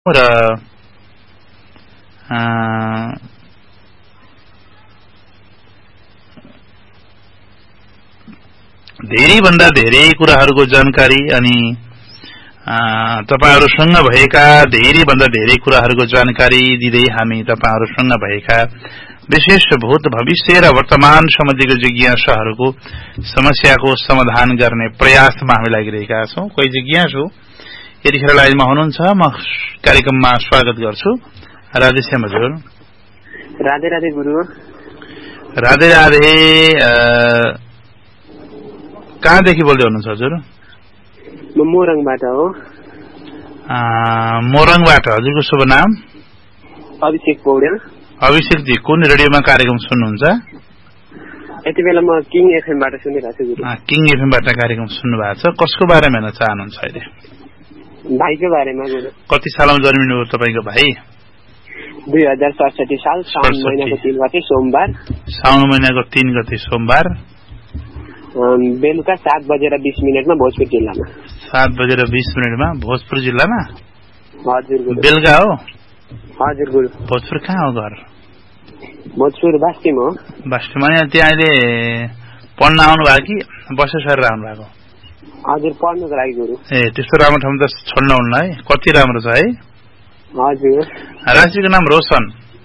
र धेरैभन्दा धेरै कुराहरूको जानकारी अनि तपाईहरुसँग भएका धेरैभन्दा धेरै कुराहरूको जानकारी दिँदै हामी तपाईहरुसँग भएका विशेष भूत भविष्य र वर्तमान सम्बन्धीको जिज्ञासाहरूको समस्याको समाधान गर्ने प्रयासमा हामी लागिरहेका छौं। कोही जिज्ञासु यतिखेर लाइनमा हुनुहुन्छ, म कार्यक्रममा स्वागत गर्छु। राधे श्याम हजुर। राधे राधे गुरु। राधे राधे। कहाँदेखि बोल्दै हुनुहुन्छ हजुर? म मोरङबाट हो। मोरङबाट। हजुरको शुभ नाम? अभिषेक पौडेल। अभिषेक जी, कुन रेडियोमा कार्यक्रम सुन्नुहुन्छ? यति बेला म किङ एफएमबाट सुनिरहेको छु गुरु। किङ एफएमबाट कार्यक्रम सुन्नु भएको छ। कसको बारेमा हेर्न चाहनुहुन्छ अहिले? भाइको बारेमा गुरु। कति सालमा जन्मिनु हो तपाईको भाइ? 2067 साल साउन महिनाको 3 गते सोमबार। साउन महिनाको 3 गते सोमबार। बेलुका 7:20 भोजपुर जिल्लामा। 7:20 भोजपुर जिल्लामा? हजुर गुरु। बेलुका हो? हजुर गुरु। भोजपुर कहाँ हो घर? भोजपुर बास्टिम हो। बास्टिम। अनि त्यहाँ अहिले पढ्न आउनु भएको कि बसेर सरेर आउनु भएको? हजुर, पढ्नुको लागि गुरु। ए, त्यस्तो राम्रो ठाउँ त छोड्न हुन्न है, कति राम्रो छ है। हजुर। राजीको नाम रोशन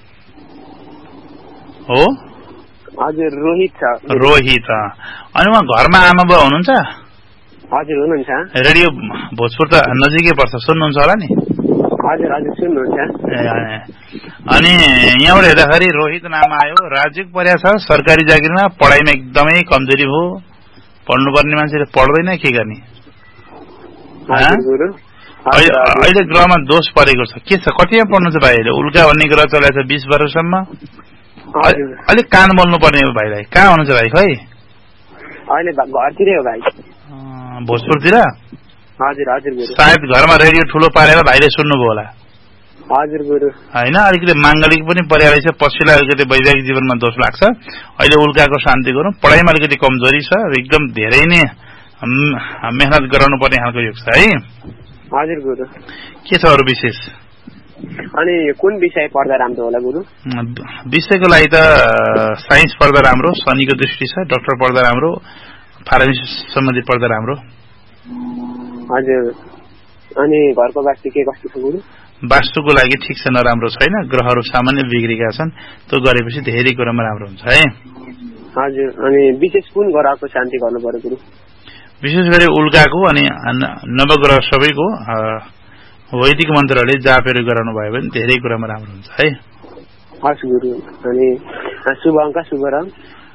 हो? हजुर, रोहित छ। रोहित। अनि उहाँ घरमा आमा बुवा हुनुहुन्छ? हजुर, हुनुहुन्छ। रेडियो भोजपुर त नजिकै पर्छ, सुन्नुहुन्छ होला नि? हजुर हजुर, सुन्नुहुन्छ। अनि यहाँबाट हेर्दाखेरि रोहित नाम आयो, राज्यको पर्या छ, सरकारी जागिरमा, पढाइमा एकदमै कमजोरी भयो, पढ्नुपर्ने मान्छेले पढ्दैन, के गर्ने? अहिले ग्रहमा दोष परेको छ, के छ? कतिमा पढ्नु छ भाइ? उल्का भन्ने ग्रह चलाएको छ 20 वर्षसम्म। अलिक कान बोल्नु पर्ने हो भाइलाई। कहाँ हुनुहुन्छ भाइ? खै अहिले घरतिरै हो भाइ। भोजपुरतिर? हजुर हजुर गुरु। सायद घरमा रेडियो ठुलो पारेर भाइले सुन्नुभयो होला। हजुर गुरु। हैन, अलिकति माङ्गलिक पनि पर्या रहेछ, पछिल्ला अलिकति वैवाहिक जीवनमा दोष लाग्छ। अहिले उल्काको शान्ति गरौँ। पढाइमा अलिकति कमजोरी छ, एकदम धेरै नै मेहनत गराउनु पर्ने खालको युग छ है। हजुर गुरु। के छ अरू विशेष? अनि कुन विषय पढ्दा राम्रो होला गुरु? विषयको लागि त साइन्स पढ्दा राम्रो, शनिको दृष्टि छ। डाक्टर पढ्दा राम्रो, फार्मेसी सम्बन्धी पढ्दा राम्रो। हजुर। अनि घरको वास्तु के कस्तो छ गुरु? वास्तुको लागि ठिक छ, नराम्रो छैन। ग्रहहरू सामान्य बिग्रेका छन्, त्यो गरेपछि धेरै कुरामा राम्रो हुन्छ है। हजुर। अनि विशेष कुन ग्रहको शान्ति गर्नु पर्यो गुरु? विशेष गरी उल्काको अनि नवग्रह सबैको वैदिक मन्त्रहरूले जापहरू गराउनु भयो भने धेरै कुरामा राम्रो हुन्छ है। हस् गुरु। अनि शुभ अङ्क शुभ रङ?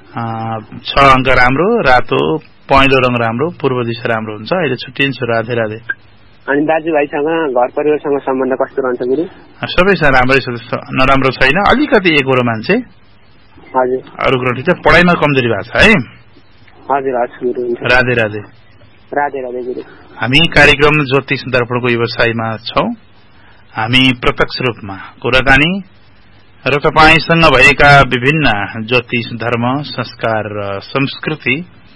6 अङ्क राम्रो, रातो पहेँलो रङ राम्रो, पूर्व दिशा राम्रो हुन्छ। अहिले छुट्टिन्छु। राधे राधे। अनि दाजुभाइसँग घर परिवारसँग सम्बन्ध कस्तो रहन्छ गुरु? सबैसँग राम्रै छ, नराम्रो छैन। अलिकति एक हो मान्छे। हजुर। अरू कुरो ठिक छ, पढाइमा कमजोरी भएको छ है। हजुर हजुर गुरु। राधे राधे। राधे राधे गुरु। हामी कार्यक्रम ज्योतिष दर्पणको व्यवसायमा छौं। हामी प्रत्यक्ष रूपमा कुराकानी र तपाईसँग भएका विभिन्न ज्योतिष, धर्म, संस्कार र संस्कृति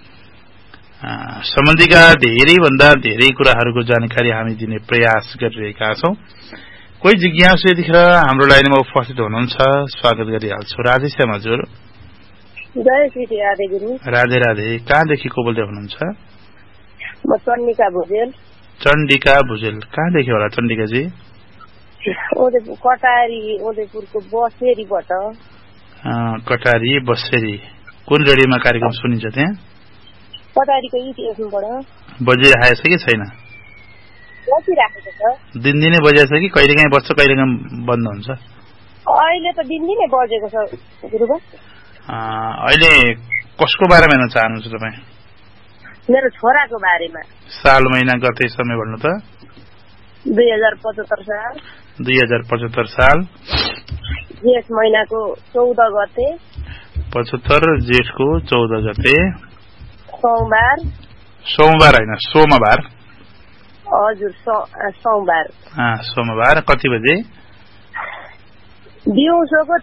सम्बन्धीका धेरैभन्दा धेरै कुराहरूको जानकारी हामी दिने प्रयास गरिरहेका छौं। कोही जिज्ञासु यतिखेर हाम्रो लाइनमा उपस्थित हुनुहुन्छ, स्वागत गरिहाल्छु। राधे श्याम हजुर। जय श्री राधे गुरु। राधे राधे। कहाँदेखि को बोल्दै हुनुहुन्छ? म चण्डिका भुजेल। चण्डिका भुजेल। कहाँदेखि होला चण्डिकाजी? कटारी, उदयपुरको बसेरीबाट। कटारी बसेरी। कुन रेडियोमा कार्यक्रम सुनिन्छ त्यहाँ? कटारीको इटिएफबाट। बजिरहेको छ कि छैन? बजिरहेको छ। दिनदिनै बजिरहेको छ कि कहिलेकाहीँ बज्छ कहिलेकाहीँ बन्द हुन्छ? अहिले त दिनदिनै बजेको छ गुरुबा। अहिले कसको बारेमा हेर्न चाहनुहुन्छ तपाईँ? मेरो छोराको बारेमा। साल महिना गते समय भन्नु त? 2075 साल। 2075 साल। जेठ महिनाको 14 गते। 75 जेठको 14 गते। सोमबार। सोमबार होइन, सोमबार। हजुर, सोमबार। सोमबार। कति बजे? दिउँसोको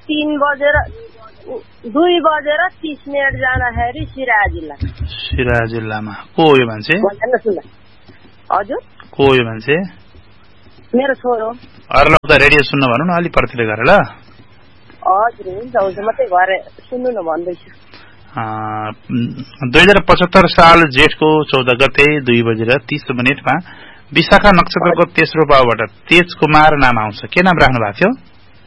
2:30 जाँदाखेरि सिराहा जिल्ला। सिराहा जिल्लामा को हो यो मान्छे? हजुर, को हो यो मान्छे? मेरो छोरो। अरूलाई त रेडियो सुन्नु भनौँ न अलि पर्तिर गरेर ल। हजुर हुन्छ हुन्छ म त्यही घर सुन्नु न भन्दैछु। 2075 साल जेठको 14 गते 2:30 विशाखा नक्षत्रको तेस्रो पाउबाट तेज कुमार नाम आउँछ। के नाम राख्नु भएको थियो?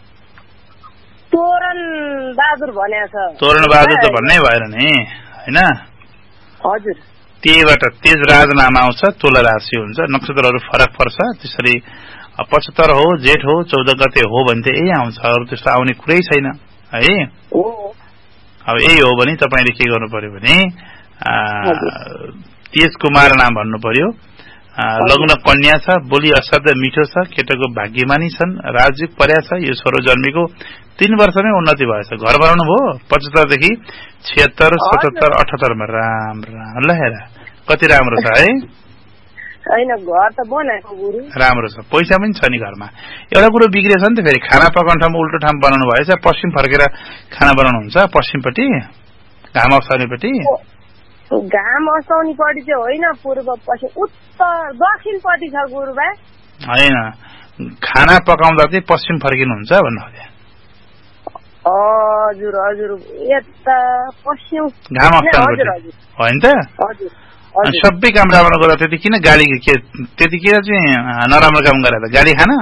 तोरण बहादुर भनेको छ। तोरण बहादुर त भन्नै भएन नि हैन? हजुर। त्यहीबाट तेजराज नाम आउँछ। तुला राशि हुन्छ, नक्षत्रहरू फरक पर्छ। त्यसरी 75 हो, जेठ हो, 14 गते हो भने चाहिँ यही आउँछ। अरू त्यस्तो आउने कुरै छैन है। अब यही हो भने तपाईले के गर्नु पर्यो भने तेज कुमार नाम भन्नु पर्यो। लग्न कन्या छ, बोली असाध्य मिठो छ, केटाको भाग्यमानी छन्, राजयोग पर्या छ। यो छोरो जन्मेको 3 वर्षमै उन्नति भएछ। घर बनाउनु भयो 75 देखि 76, 77, 78 मा। राम राम ल हेर कति राम्रो छ है। हैन घर त बनाएको गुरु। राम्रो छ, पैसा पनि छ नि घरमा। एउटा कुरो बिग्रेछ नि त फेरि, खाना पकाउने ठाउँमा उल्टो ठाउँ बनाउनु भएछ। पश्चिम फर्केर खाना बनाउनु हुन्छ पश्चिमपट्टि, घाम अस्ताउनेपट्टि। घाम अस्ताउनेपट्टि चाहिँ होइन, पूर्व पश्चिम उत्तर दक्षिणपट्टि छ गुरुबा। हैन खाना पकाउँदा चाहिँ पश्चिम फर्किनुहुन्छ भन्नु खोजे। हजुर हजुर यता पश्चिम घाम अस्ताउनेपट्टि होइन त। हजुर सबै काम राम्रो गर्दा त्यति किन गाली के त्यतिखेर चाहिँ नराम्रो काम गरेर गाली खान?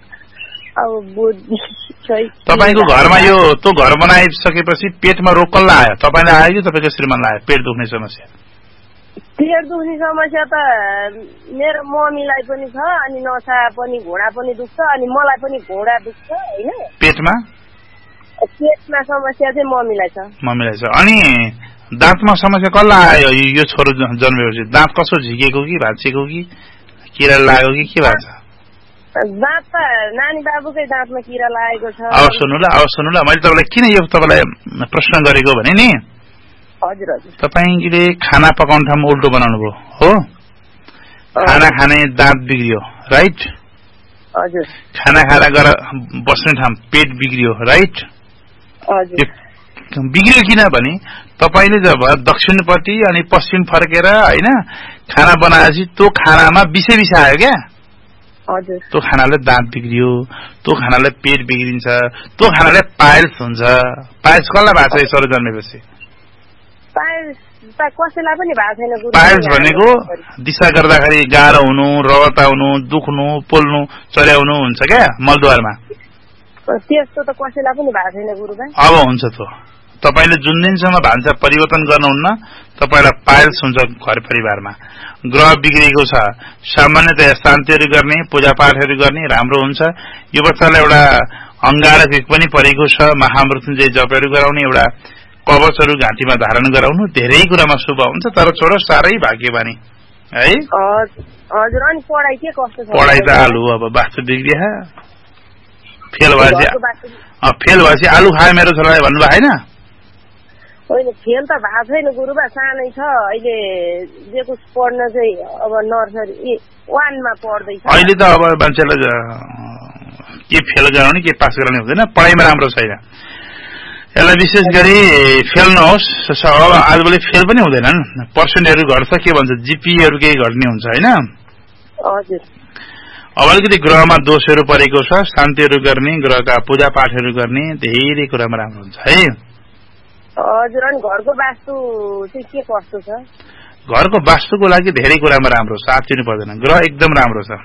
तपाईको घरमा यो त्यो घर बनाइसकेपछि पेटमा रोग कसलाई आयो? तपाईलाई आयो कि तपाईको श्रीमानलाई आयो पेट दुख्ने समस्या? पेट दुख्ने समस्या त मेरो मम्मीलाई पनि छ, अनि नसा पनि घोडा पनि दुख्छ, अनि मलाई पनि घोडा दुख्छ हैन। पेटमा समस्या चाहिँ मम्मीलाई छ। अनि दाँतमा समस्या कसलाई आयो? यो छोरो जन्मेपछि दाँत कसो झिकेको कि भाँचिएको कि किरा लाग्यो कि के भएको छ? दाँत त नानी बाबुकै दाँतमा किरा लागेको छ। अब सुन्नु ल मैले तपाईलाई किन यो तपाईलाई प्रश्न गरेको भने नि, हजुर हजुर तपाईले खाना पकाउने ठाउँमा उल्टो बनाउनु भयो हो। खाना खाने दाँत बिग्रियो राइट। हजुर। खाना खाँदा गएर बस्ने ठाउँ पेट बिग्रियो राइट। हजुर। बिग्रियो किनभने तपाईले जब दक्षिणपट्टि अनि पश्चिम फर्केर हैन खाना बनाएपछि त्यो खानामा विष आयो क्या। हजुर। त्यो खानाले दाँत बिग्रियो, त्यो खानाले पेट बिग्रिन्छ, त्यो खानाले पाइल्स हुन्छ। पाइल्स कसलाई भएको छ यसरी जन्मेपछि? कसैलाई पनि भएको छैन गुरु। पाइल्स भनेको दिशा गर्दाखेरि गाह्रो हुनु, रगत आउनु, दुख्नु, पोल्नु, चर्याउनु हुन्छ क्या मलद्वारमा। त्यस्तो त कसैलाई पनि भएको छैन गुरुबा। अब हुन्छ त। तपाईले जुन दिनसम्म भान्सा परिवर्तन गर्नुहुन्न तपाईलाई पाइल्स हुन्छ घर परिवारमा। ग्रह बिग्रेको छ, सामान्यतया शान्तिहरू गर्ने, पूजापाठहरू गर्ने राम्रो हुन्छ। यो बच्चालाई एउटा अंगारक पनि परेको छ, महामृत्युञ्जय जपहरू गराउने, एउटा कवचहरू घाँटीमा धारण गराउनु धेरै कुरामा शुभ हुन्छ। तर छोरो साह्रै भाग्यमानी है। हजुर। अनि पढाइ के कस्तो छ? पढाइ त आलु अब वास्तु बिग्रिया फेल भएपछि आलु खाए मेरो छोराले भन्नुभयो हैन? होइन फेल त भएको छैन गुरुबा, सानै छ अहिले। जे कुछ पढ्न चाहिँ अब नर्सरी 1 मा पढ्दैछ। अहिले त अब मान्छेलाई के फेल गराउने के पास गराउने हुँदैन, पढाइमा राम्रो छैन। यसलाई विशेष गरी फेल नहोस्। अब आजभोलि फेल पनि हुँदैनन्, पर्सेन्टहरू घट्छ, के भन्छ जीपीहरू केही घट्ने हुन्छ हैन? हजुर। अब अलिकति ग्रहमा दोषहरू परेको छ, शान्तिहरू गर्ने, ग्रहका पूजा पाठहरू गर्ने, धेरै कुरामा राम्रो हुन्छ है। हजुर। अनि घरको वास्तु चाहिँ के कस्तो छ? घरको वास्तुको लागि धेरै कुरामा राम्रो छ, आत्तिनु पर्दैन। ग्रह एकदम राम्रो छ।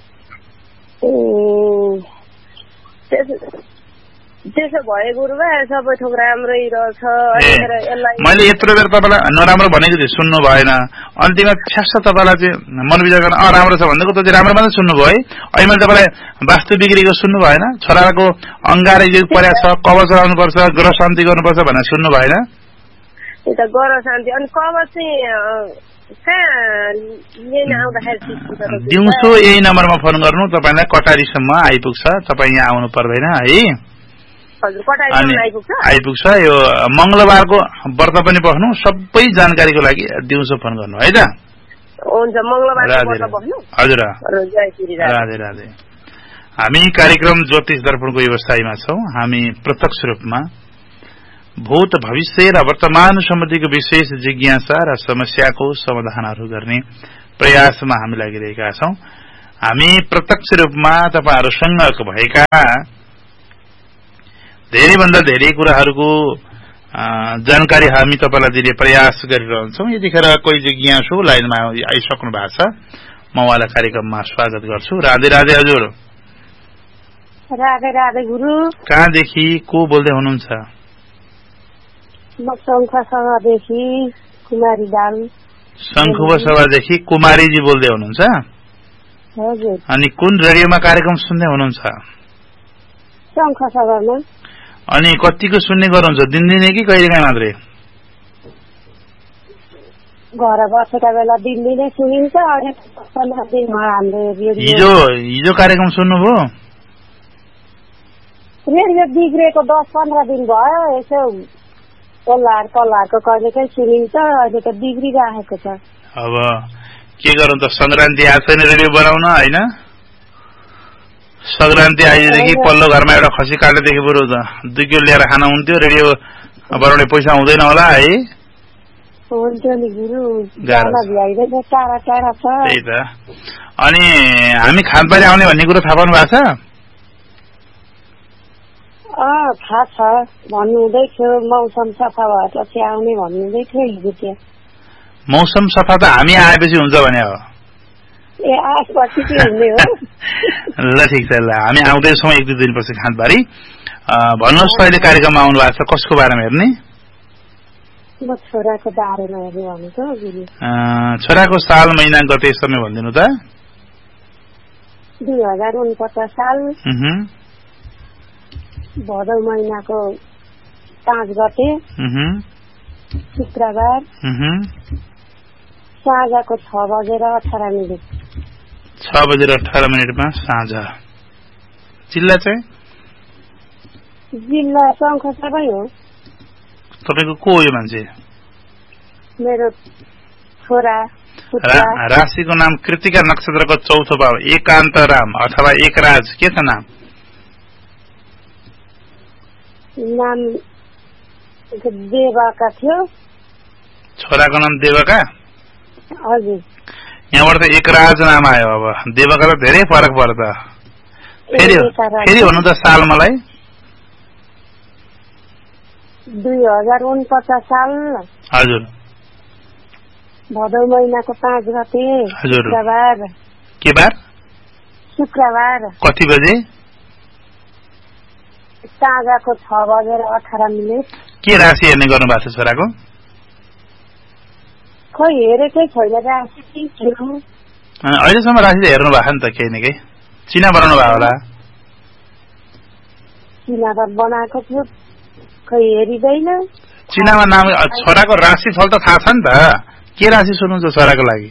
त्यसो भए गुरुबा सबै थोक राम्रै रहेछ। मैले यत्रो बेर तपाईलाई नराम्रो भनेको थिएँ, सुन्नु भएन। अन्तिममा ठ्याक्क तपाईलाई चाहिँ मनविचार गर्न राम्रो छ भनेको त राम्रो मात्रै सुन्नुभयो है। अहिले मैले तपाईलाई वास्तु बिग्रेको सुन्नु भएन, छोराको अंगारे पर्या छ, कवच चलाउनुपर्छ, ग्रह शान्ति गर्नुपर्छ भनेर सुन्नु भएन? ग्रह शान्ति अनि कवच चाहिँ दिउँसो यही नम्बरमा फोन गर्नु, तपाईलाई कटारीसम्म आइपुग्छ। तपाईँ यहाँ आउनु पर्दैन है। आइपुग्छ। यो मंगलबारको व्रत पनि बस्नु। सबै जानकारीको लागि दिउँसो फोन गर्नु है त। हुन्छ मंगलबारको व्रत बस्नु। हजुर। राधे राधे। हामी कार्यक्रम ज्योतिष दर्पणको व्यवसायमा छौं। हामी प्रत्यक्ष रूपमा भूत भविष्य र वर्तमान सम्बन्धीको विशेष जिज्ञासा र समस्याको समाधानहरू गर्ने प्रयासमा हामी लागिरहेका छौं। हामी प्रत्यक्ष रूपमा तपाईहरुसँग भएका धेरै भन्दा धेरै कुराहरुको जानकारी हामी तपाईलाई दिने प्रयास गरिरहन्छौं। यतिखेर कोही जिज्ञासु लाइनमा आइसक्नु भएको छ, म उहाँलाई कार्यक्रममा स्वागत गर्छु। राधे राधे हजुर। राधे राधे गुरु। कहाँदेखि को बोल्दै हुनुहुन्छ? म शङ्खसभादेखि कुमारी दाल। शङ्खसभादेखि कुमारीजी बोल्दै हुनुहुन्छ? हजुर। अनि कुन रेडियोमा कार्यक्रम सुन्दै हुनुहुन्छ? शङ्खसभामा। अनि कतिको सुन्ने गर्नुहुन्छ? दिनदिनै कि कहिलेकाहीँ मात्रै? घर बसेका बेला दिनदिनै सुनिन्छ। हिजो कार्यक्रम सुन्नुभयो? रेडियो बिग्रेको 10-15 दिन भयो। यसो कल्लारको कहिलेकाहीँ सुनिन्छ। अहिले त बिग्रिरहेको छ। अब के गरौँ त, संक्रान्ति आएको छैन रेडियो बनाउन होइन? संक्रान्ति आइदेखि पल्लो घरमा एउटा खसी काटेदेखि बरु 2 किलो ल्याएर खाना हुन्थ्यो। रेडियो बनाउने पैसा हुँदैन होला है? हुन्छ नि गुरु, टाढा छ। त्यही त। अनि हामी खानपानी आउने भन्ने कुरो थाहा पाउनु भएको छ? थाहा छ, भन्नुहुँदै थियो। मौसम सफा भएपछि आउने भन्नुहुँदै थियो हिजो त्यहाँ। मौसम सफा त हामी आएपछि हुन्छ भने हो। ए आएपछि के हुने हो? ल ठिक छ, ल हामी आउँदैछौँ 1-2 दिनपछि खानबारी। भन्नुहोस् अहिले कार्यक्रममा आउनु भएको छ, कसको बारेमा हेर्ने? म छोराको बारेमा हेर्ने भनेको गुरु। छोराको साल महिना गते समय भनिदिनु त। 2049 साल भदौ महिनाको 5 गते शुक्रबार साँझको 6:18 6:18 साँझ। जिल्ला चाहिँ? जिल्ला शङ्खसभा हो। तपाईको को हो यो मान्छे? मेरो छोरा। राशिको नाम कृतिका, नक्षत्रको चौथो भाव एकान्त राम अथवा एकराज, के छ नाम? नाम देवका थियो। छोराको नाम देवका? हजुर। यहाँबाट त एकराज नाम आयो। अब देवका त धेरै फरक पर्छ। फेरि भन्नु त साल मलाई। 2049 साल। हजुर। भदौ महिनाको 5 गते शुक्रबार। के बार? शुक्रबार। कति बजे? साँझको 6:18। के राशि हेर्ने गर्नु भएको छ छोराको? खोइ हेरेकै छैन राशि। अहिलेसम्म राशि त हेर्नु भएको नि त, केही न केही चिना बनाउनु भयो होला। चिना बनाएको छु, खै हेरिँदैन। चिनामा नाम छोराको राशि फल त थाहा छ नि त। के राशि सुन्नुहुन्छ छोराको लागि?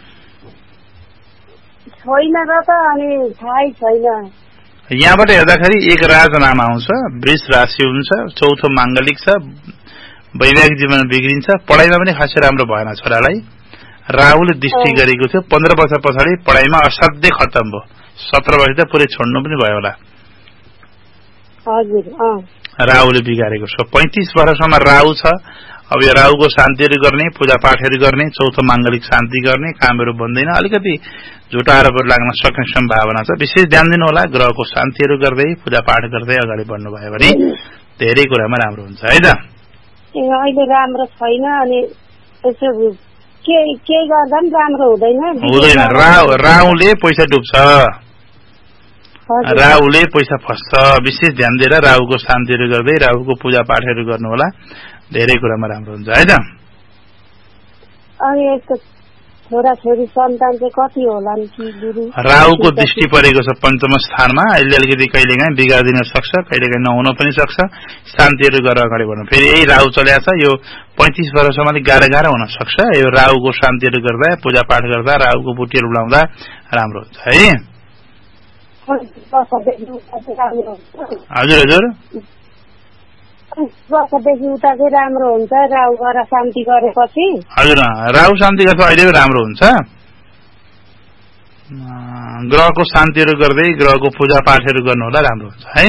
छैन र त, अनि थाहै छैन। यहाँबाट हेर्दाखेरि एकराज नाम आउँछ, वृष राशि हुन्छ, चौथो माङ्गलिक छ, वैवाहिक जीवन बिग्रिन्छ, पढाइमा पनि खासै राम्रो भएन छोरालाई। राहुले दृष्टि गरेको थियो, 15 वर्ष पछाडि पढाइमा असाध्यै खत्तम भयो। 17 वर्ष त पुरै छोड्नु पनि भयो होला। हजुर। राहुले बिगारेको छ। 35 वर्षसम्म राहु छ। अब यो राहुको शान्तिहरू गर्ने, पूजापाठहरू गर्ने, चौथो माङ्गलिक शान्ति गर्ने, कामहरू बन्दैन, अलिकति झुटा आरोपहरू लाग्न सक्ने सम्भावना छ। विशेष ध्यान दिनु होला, ग्रहको शान्तिहरू गर्दै पूजापाठ गर्दै अगाडि बढ्नु भयो भने धेरै कुरामा राम्रो हुन्छ है त। अहिले राम्रो छैन, अनि यसो के गर्दा पनि राम्रो हुँदैन। राहुले पैसा डुब्छ, राहुले पैसा फस्छ। विशेष ध्यान दिएर राहुको शान्तिहरू गर्दै राहुको पूजापाठहरू गर्नु होला, धेरै कुरामा राम्रो हुन्छ है त। अनि यस्तो छोराछोरी सन्तान चाहिँ कति होला नि गुरु? राहुको दृष्टि परेको छ पञ्चम स्थानमा। यसले अलिकति कहिलेकाहीँ बिगारिदिन सक्छ, कहिलेकाहीँ नहुन पनि सक्छ। शान्तिहरू गरेर अगाडि बढ्नु। फेरि यही राहु चलेको छ, यो 35 वर्षसम्म अलिक गाह्रो हुन सक्छ। यो राहुको शान्तिहरू गर्दा, पूजापाठ गर्दा, राहुको बुटीहरू उडाउँदा राम्रो हुन्छ है। हजुर हजुर। वर्षदेखि उता चाहिँ राम्रो हुन्छ राहु गरेर शान्ति गरेपछि। हजुर, राहु शान्ति गर्दा अहिले राम्रो हुन्छ। ग्रहको शान्तिहरू गर्दै ग्रहको पूजापाठहरू गर्नु होला, राम्रो हुन्छ है।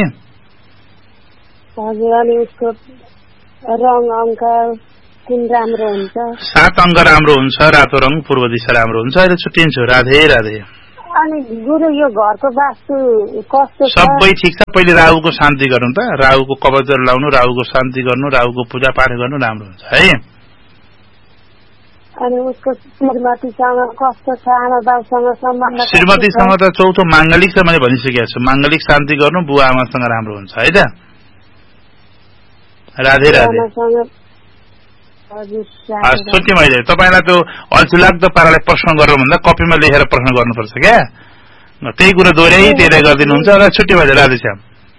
हजुर। अनि उसको रङ अङ्क कुन राम्रो हुन्छ? 7 अङ्क राम्रो हुन्छ, रातो रङ, पूर्व दिशा राम्रो हुन्छ। अहिले छुट्टिन्छु। राधे राधे। अनि गुरु यो घरको वास्तु कस्तो छ? सबै ठिक छ। पहिले राहुको शान्ति गर्नु त, राहुको कवचहरू लाउनु, राहुको शान्ति गर्नु, राहुको पूजा पाठ गर्नु, राम्रो हुन्छ है। अनि उसको श्रीमतीसँग कस्तो छ? आमा बाबुसँग सम्बन्ध? श्रीमतीसँग त चौथो माङ्गलिक छ, मैले भनिसकेको छु। माङ्गलिक शान्ति गर्नु, बुवा आमासँग राम्रो हुन्छ है त। राधे राधे। सोचे मैले तपाईलाई त्यो अल्छिलाग्दो पाराले प्रश्न गर्नु भन्दा कपीमा लेखेर प्रश्न गर्नुपर्छ क्या। त्यही कुरा दोहोऱ्याइ त्यसलाई गरिदिनुहुन्छ र छुट्टी भइदियो। राधेश्याम।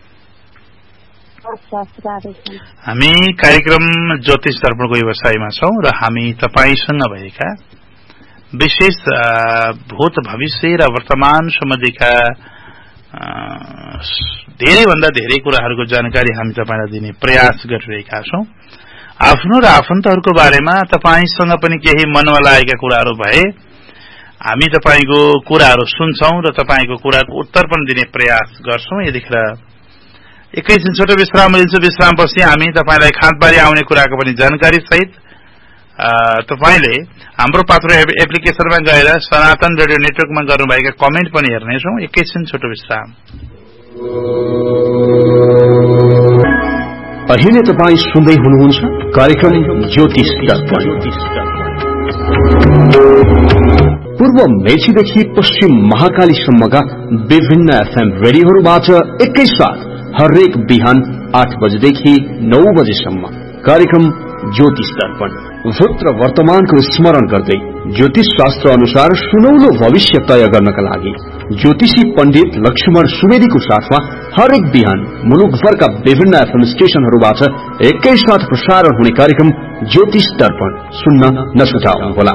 हामी कार्यक्रम ज्योतिष दर्पणको व्यवसायमा छौं र हामी तपाईसँग भएका विशेष भूत भविष्य र वर्तमान सम्बन्धीका धेरैभन्दा धेरै कुराहरूको जानकारी हामी तपाईलाई दिने प्रयास गरिरहेका छौं। आफ्नो र आफन्तहरूको बारेमा तपाईसँग पनि केही मनमा लागेका कुराहरू भए हामी तपाईको कुराहरू सुन्छौं र तपाईको कुराको उत्तर पनि दिने प्रयास गर्छौं। यतिखेर एकैछिन छोटो विश्राम लिन्छौं। विश्रामपछि हामी तपाईलाई खाँदबारी आउने कुराको पनि जानकारी सहित तपाईले हाम्रो पात्रो एप्लिकेशनमा गएर सनातन रेडियो नेटवर्कमा गर्नुभएका कमेन्ट पनि हेर्नेछौं। एकैछिन छोटो विश्राम। अहिले तपाईं सुन्दै हुनुहुन्छ कार्यक्रम ज्योतिष दर्पण। पूर्व मेचीदेखि पश्चिम महाकालीसम्मका विभिन्न एफएम रेडियोहरूबाट एकैसाथ हरेक बिहान 8 बजेदेखि 9 बजेसम्म कार्यक्रम ज्योतिष दर्पण। भूत र वर्तमानको स्मरण गर्दै ज्योतिष शास्त्र अनुसार सुनौलो भविष्य तय गर्नका लागि ज्योतिषी पण्डित लक्ष्मण सुवेदीको साथमा हरेक बिहान मुलुकभरका विभिन्न एफएम स्टेशनहरूबाट एकैसाथ प्रसारण हुने कार्यक्रम ज्योतिष दर्पण सुन्न नछुटाउनुहोला।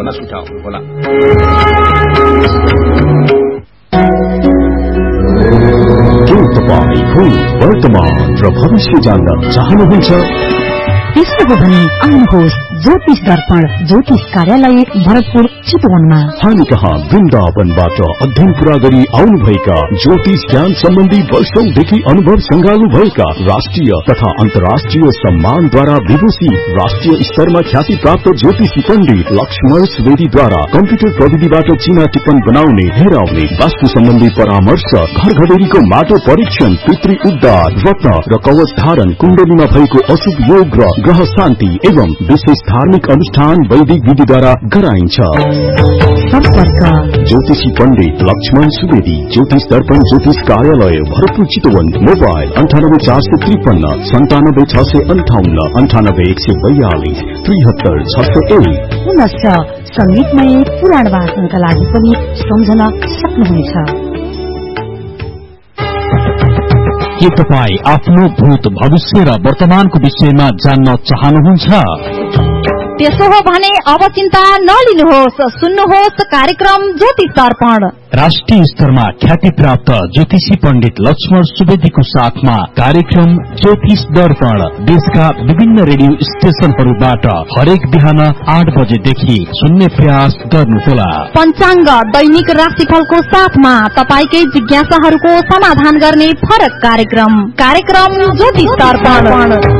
जो तपाईं भूत वर्तमान र भविष्य जान्न चाहनुहुन्छ त्यसो हो भने आउनुहोस् ज्योतिष दर्पण ज्योतिष कार्यालय भरतपुर चितवनमा। हामी कहाँ वृन्दावनबाट अध्ययन पूरा गरी आउनुभएका ज्योतिष ज्ञान सम्बन्धी वर्षौंदेखि अनुभव संगाल्नु भएका राष्ट्रिय तथा अन्तर्राष्ट्रिय सम्मानद्वारा विभूषित राष्ट्रिय स्तरमा ख्याति प्राप्त ज्योतिषी पण्डित लक्ष्मण सुवेदीद्वारा कम्प्युटर प्रविधिबाट चिना टिप्पण बनाउने, हेराउने, वास्तु सम्बन्धी परामर्श, घर घडेरीको माटो परीक्षण, पितृ उद्धार, रत्न र कवच धारण, कुण्डलीमा भएको अशुभ योग र ग्रह शान्ति एवं विशेष धार्मिक अनुष्ठान वैदिक विधिद्वारा गराइन्छ। सम्पर्क ज्योतिषी पण्डित लक्ष्मण सुवेदी, ज्योतिष दर्पण ज्योतिष कार्यालय भरतपुर चितवन। मोबाइल 984553 97658 98142 73601। पुनश्च संगीतमय पुराण वाचनका लागि पनि सम्झन सक्नुहुनेछ। के तपाईँ आफ्नो भूत भविष्य र वर्तमानको विषयमा जान्न चाहनुहुन्छ? त्यसो हो भने अब चिन्ता नलिनुहोस्, सुन्नुहोस् कार्यक्रम ज्योतिष दर्पण। राष्ट्रिय स्तरमा ख्याति प्राप्त ज्योतिषी पण्डित लक्ष्मण सुवेदीको साथमा कार्यक्रम ज्योतिष दर्पण देशका विभिन्न रेडियो स्टेशनहरूबाट हरेक बिहान 8 बजेदेखि सुन्ने प्रयास गर्नुहोला। पञ्चाङ्ग दैनिक राशिफलको साथमा तपाईकै जिज्ञासाहरूको समाधान गर्ने फरक कार्यक्रम ज्योतिष दर्पण।